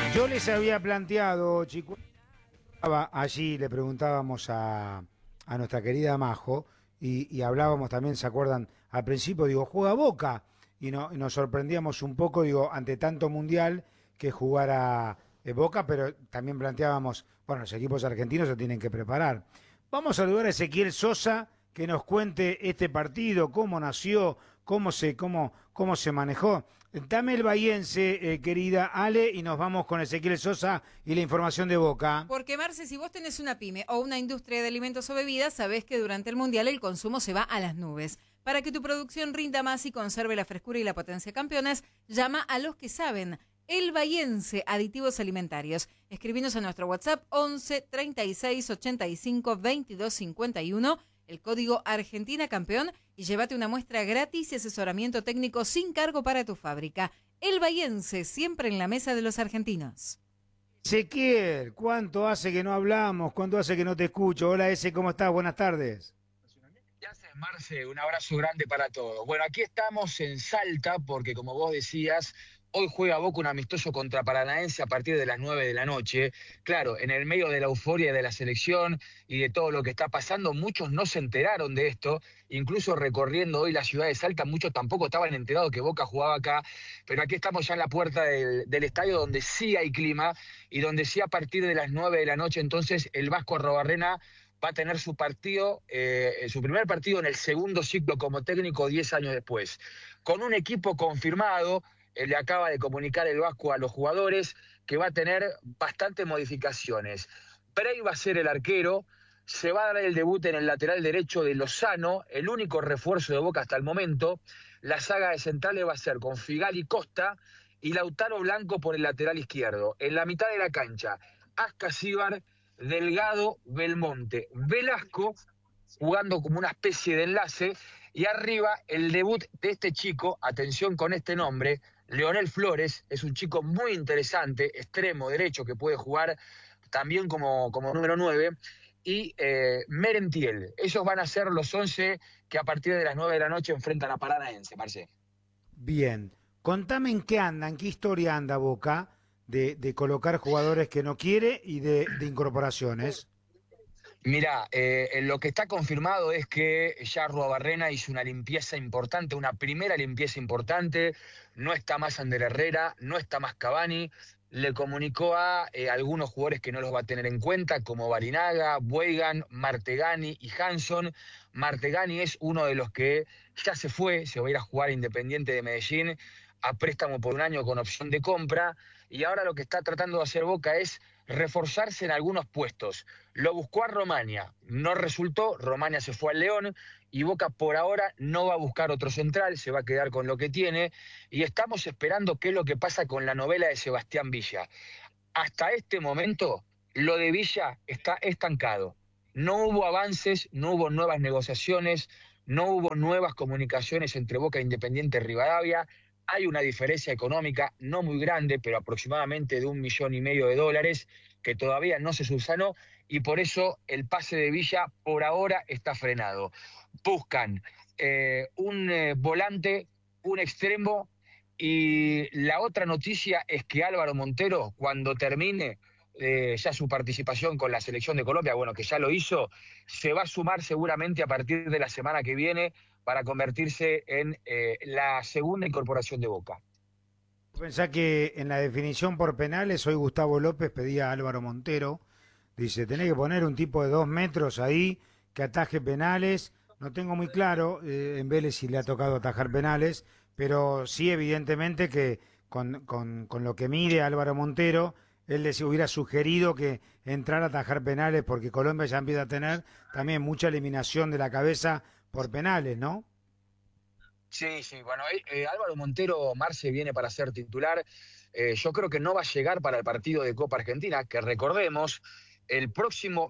Yo les había planteado, chicos, allí le preguntábamos a nuestra querida Majo y hablábamos también, ¿se acuerdan? Al principio, digo, juega Boca y nos sorprendíamos un poco, digo, ante tanto mundial que jugara Boca, pero también planteábamos, bueno, los equipos argentinos se tienen que preparar. Vamos a saludar a Ezequiel Sosa que nos cuente este partido, cómo nació, cómo se manejó. Dame el bahiense, querida Ale, y nos vamos con Ezequiel Sosa y la información de Boca. Porque, Marce, si vos tenés una pyme o una industria de alimentos o bebidas, sabés que durante el Mundial el consumo se va a las nubes. Para que tu producción rinda más y conserve la frescura y la potencia campeones, llama a los que saben. El Bahiense, aditivos alimentarios. Escribinos a nuestro WhatsApp 11 36 85 22 51, el código Argentina Campeón, y llévate una muestra gratis y asesoramiento técnico sin cargo para tu fábrica. El Bahiense, siempre en la mesa de los argentinos. Ezequiel, ¿cuánto hace que no hablamos? ¿Cuánto hace que no te escucho? Hola, Eze, ¿cómo estás? Buenas tardes. ¿Qué haces, Marce? Un abrazo grande para todos. Bueno, aquí estamos en Salta porque, como vos decías, hoy juega Boca un amistoso contra Paranaense a partir de las 9 de la noche. Claro, en el medio de la euforia de la selección y de todo lo que está pasando, muchos no se enteraron de esto. Incluso recorriendo hoy la ciudad de Salta, muchos tampoco estaban enterados que Boca jugaba acá. Pero aquí estamos ya en la puerta del estadio donde sí hay clima y donde sí a partir de las 9 de la noche, entonces el Vasco Arrobarrena va a tener su partido, su primer partido en el segundo ciclo como técnico 10 años después. Con un equipo confirmado, le acaba de comunicar el Vasco a los jugadores que va a tener bastantes modificaciones. Prey va a ser el arquero, se va a dar el debut en el lateral derecho de Lozano, el único refuerzo de Boca hasta el momento. La saga de centrales va a ser con Figal y Costa y Lautaro Blanco por el lateral izquierdo. En la mitad de la cancha, Ascasíbar, Delgado, Belmonte, Velasco, jugando como una especie de enlace, y arriba el debut de este chico, atención con este nombre, Leonel Flores, es un chico muy interesante, extremo derecho que puede jugar también como número 9, y Merentiel. Esos van a ser los 11 que a partir de las 9 de la noche enfrentan a Paranaense, Marce. Bien, contame en qué anda, en qué historia anda Boca de colocar jugadores que no quiere y de incorporaciones. Mirá, lo que está confirmado es que ya Arruabarrena hizo una limpieza importante, una primera limpieza importante. No está más Ander Herrera, no está más Cavani. Le comunicó a algunos jugadores que no los va a tener en cuenta, como Barinaga, Buegan, Martegani y Hanson. Martegani es uno de los que ya se va a ir a jugar a Independiente de Medellín a préstamo por un año con opción de compra, y ahora lo que está tratando de hacer Boca es reforzarse en algunos puestos. Lo buscó a Romania, no resultó, Romania se fue al León, y Boca por ahora no va a buscar otro central, se va a quedar con lo que tiene, y estamos esperando qué es lo que pasa con la novela de Sebastián Villa. Hasta este momento, lo de Villa está estancado. No hubo avances, no hubo nuevas negociaciones, no hubo nuevas comunicaciones entre Boca e Independiente Rivadavia. Hay una diferencia económica no muy grande, pero aproximadamente de $1,500,000 que todavía no se subsanó, y por eso el pase de Villa por ahora está frenado. Buscan un volante, un extremo, y la otra noticia es que Álvaro Montero, cuando termine ya su participación con la selección de Colombia, bueno, que ya lo hizo, se va a sumar seguramente a partir de la semana que viene para convertirse en la segunda incorporación de Boca. Pensá que en la definición por penales, hoy Gustavo López pedía a Álvaro Montero, dice, tenés que poner un tipo de 2 metros ahí que ataje penales. No tengo muy claro en Vélez si le ha tocado atajar penales, pero sí evidentemente que con lo que mide Álvaro Montero, él les hubiera sugerido que entrara a atajar penales porque Colombia ya empieza a tener también mucha eliminación de la cabeza por penales, ¿no? Sí, bueno, Álvaro Montero, Marce, viene para ser titular. Yo creo que no va a llegar para el partido de Copa Argentina, que recordemos, el próximo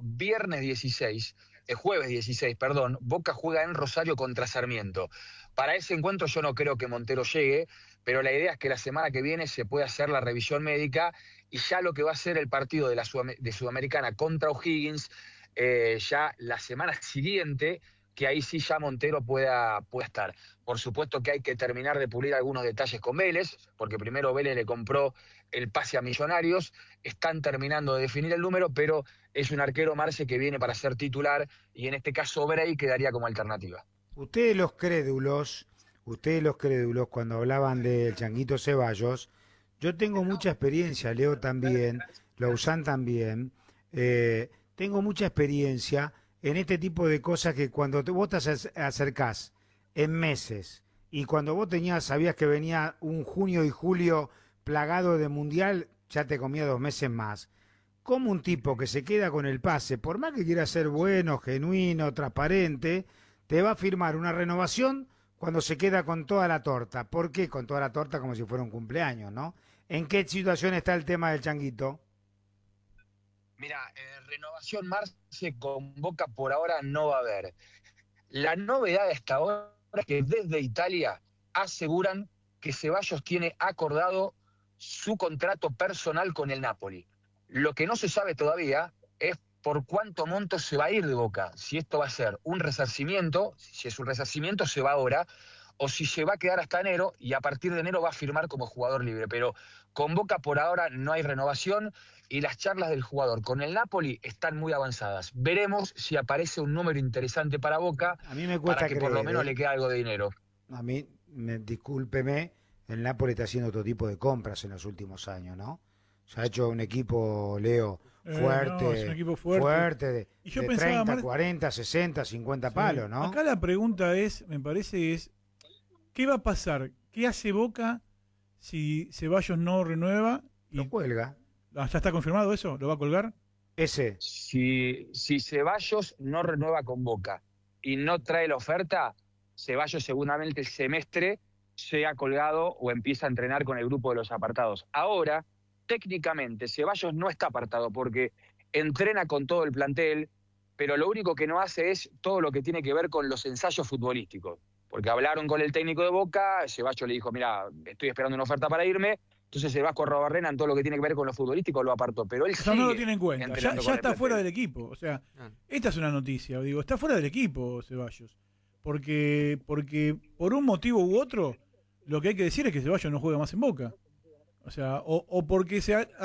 jueves 16, perdón, Boca juega en Rosario contra Sarmiento. Para ese encuentro yo no creo que Montero llegue, pero la idea es que la semana que viene se pueda hacer la revisión médica, y ya lo que va a ser el partido de Sudamericana contra O'Higgins, ya la semana siguiente, que ahí sí ya Montero pueda estar. Por supuesto que hay que terminar de pulir algunos detalles con Vélez, porque primero Vélez le compró el pase a Millonarios, están terminando de definir el número, pero es un arquero, Marce, que viene para ser titular, y en este caso Bray quedaría como alternativa. Ustedes los crédulos, cuando hablaban del Changuito Ceballos, yo tengo mucha experiencia, Leo también, Lausanne también, tengo mucha experiencia en este tipo de cosas que cuando vos te acercás en meses y cuando vos sabías que venía un junio y julio plagado de mundial, ya te comía 2 meses más. Como un tipo que se queda con el pase, por más que quiera ser bueno, genuino, transparente, te va a firmar una renovación cuando se queda con toda la torta? ¿Por qué con toda la torta? Como si fuera un cumpleaños, ¿no? ¿En qué situación está el tema del Changuito? Mira, renovación Marce con Boca por ahora no va a haber. La novedad hasta ahora es que desde Italia aseguran que Ceballos tiene acordado su contrato personal con el Napoli. Lo que no se sabe todavía es por cuánto monto se va a ir de Boca. Si esto va a ser un resarcimiento, si es un resarcimiento se va ahora, o si se va a quedar hasta enero y a partir de enero va a firmar como jugador libre. Pero con Boca por ahora no hay renovación y las charlas del jugador con el Napoli están muy avanzadas. Veremos si aparece un número interesante para Boca, a mí me cuesta para que creer, por lo menos le quede algo de dinero. A mí, discúlpeme, el Napoli está haciendo otro tipo de compras en los últimos años, ¿no? Se ha hecho un equipo, Leo, fuerte, no, es un equipo fuerte. Y yo de pensaba, 30, 40, 60, 50 sí, palos, ¿no? Acá la pregunta es, me parece, ¿qué va a pasar? ¿Qué hace Boca si Ceballos no renueva? Lo cuelga. ¿Ya está confirmado eso? ¿Lo va a colgar? Ese. Si Ceballos no renueva con Boca y no trae la oferta, Ceballos seguramente el semestre sea colgado o empieza a entrenar con el grupo de los apartados. Ahora, técnicamente, Ceballos no está apartado porque entrena con todo el plantel, pero lo único que no hace es todo lo que tiene que ver con los ensayos futbolísticos. Porque hablaron con el técnico de Boca, Ceballos le dijo, mira, estoy esperando una oferta para irme, entonces Vasco Arrobarrena en todo lo que tiene que ver con lo futbolístico lo apartó, pero él no lo tiene en cuenta, ya está fuera del equipo, o sea, esta es una noticia, digo, está fuera del equipo Ceballos, porque por un motivo u otro, lo que hay que decir es que Ceballos no juega más en Boca, o sea, o porque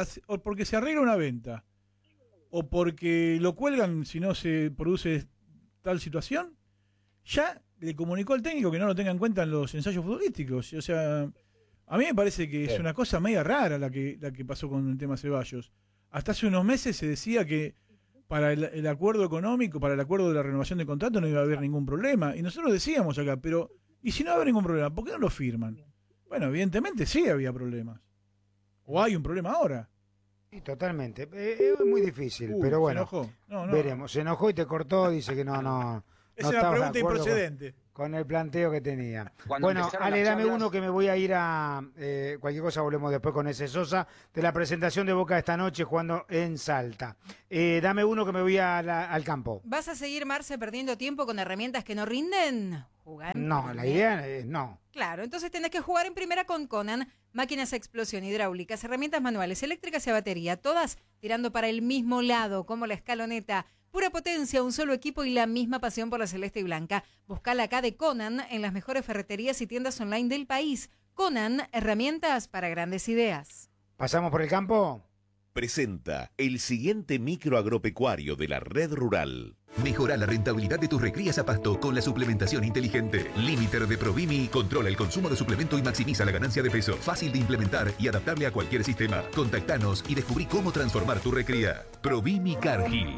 se arregla una venta, o porque lo cuelgan si no se produce tal situación, ya le comunicó al técnico que no lo tenga en cuenta en los ensayos futbolísticos, o sea... A mí me parece que es una cosa media rara la que pasó con el tema Ceballos. Hasta hace unos meses se decía que para el acuerdo económico, para el acuerdo de la renovación de contrato no iba a haber ningún problema. Y nosotros decíamos acá, pero ¿y si no va a haber ningún problema? ¿Por qué no lo firman? Bueno, evidentemente sí había problemas. O hay un problema ahora. Sí, totalmente. Es muy difícil, pero bueno. Se enojó. No. Veremos. Se enojó y te cortó, dice que no. Es una pregunta improcedente. Con el planteo que tenía. Cuando bueno, Ale, dame charlas... uno que me voy a ir a... cualquier cosa volvemos después con ese Sosa, de la presentación de Boca esta noche jugando en Salta. Dame uno que me voy al campo. ¿Vas a seguir, Marce, perdiendo tiempo con herramientas que no rinden? No, la idea es no. Claro, entonces tenés que jugar en primera con Conan, máquinas a explosión, hidráulicas, herramientas manuales, eléctricas y a batería, todas tirando para el mismo lado, como la escaloneta. Pura potencia, un solo equipo y la misma pasión por la celeste y blanca. Buscala acá de Conan en las mejores ferreterías y tiendas online del país. Conan, herramientas para grandes ideas. ¿Pasamos por el campo? Presenta el siguiente micro agropecuario de la Red Rural. Mejora la rentabilidad de tus recrías a pasto con la suplementación inteligente. Limiter de Provimi controla el consumo de suplemento y maximiza la ganancia de peso. Fácil de implementar y adaptable a cualquier sistema. Contactanos y descubrí cómo transformar tu recría. Provimi Cargill.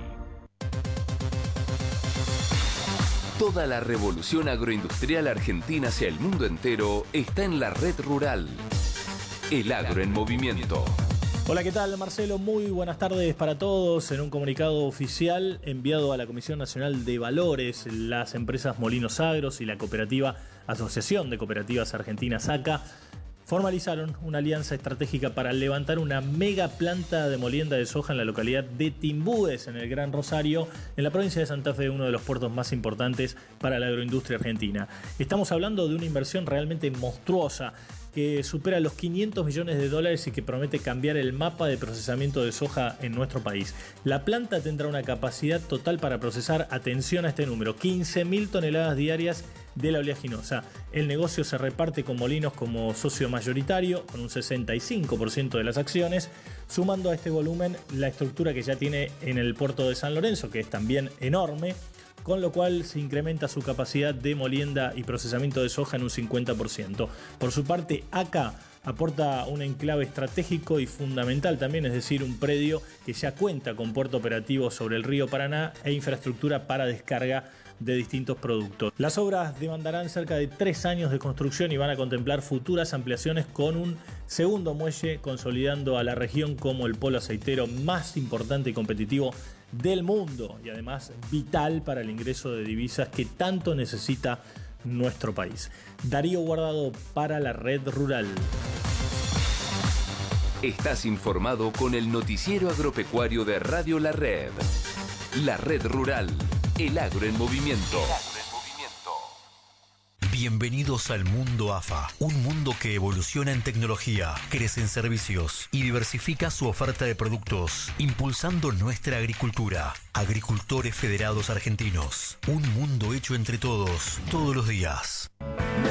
Toda la revolución agroindustrial argentina hacia el mundo entero está en la Red Rural. El agro en movimiento. Hola, ¿qué tal, Marcelo? Muy buenas tardes para todos. En un comunicado oficial enviado a la Comisión Nacional de Valores, las empresas Molinos Agros y la cooperativa Asociación de Cooperativas Argentinas ACA formalizaron una alianza estratégica para levantar una mega planta de molienda de soja en la localidad de Timbúes, en el Gran Rosario, en la provincia de Santa Fe, uno de los puertos más importantes para la agroindustria argentina. Estamos hablando de una inversión realmente monstruosa que supera los 500 millones de dólares y que promete cambiar el mapa de procesamiento de soja en nuestro país. La planta tendrá una capacidad total para procesar, atención a este número, 15.000 toneladas diarias de la oleaginosa. El negocio se reparte con Molinos como socio mayoritario, con un 65% de las acciones, sumando a este volumen la estructura que ya tiene en el puerto de San Lorenzo, que es también enorme, con lo cual se incrementa su capacidad de molienda y procesamiento de soja en un 50%. Por su parte, ACA aporta un enclave estratégico y fundamental también, es decir, un predio que ya cuenta con puerto operativo sobre el río Paraná e infraestructura para descarga de distintos productos. Las obras demandarán cerca de 3 años de construcción y van a contemplar futuras ampliaciones con un segundo muelle, consolidando a la región como el polo aceitero más importante y competitivo del mundo y además vital para el ingreso de divisas que tanto necesita nuestro país. Darío Guardado para la Red Rural. Estás informado con el noticiero agropecuario de Radio La Red. La Red Rural, el agro en movimiento. Bienvenidos al mundo AFA, un mundo que evoluciona en tecnología, crece en servicios y diversifica su oferta de productos, impulsando nuestra agricultura. Agricultores Federados Argentinos, un mundo hecho entre todos, todos los días.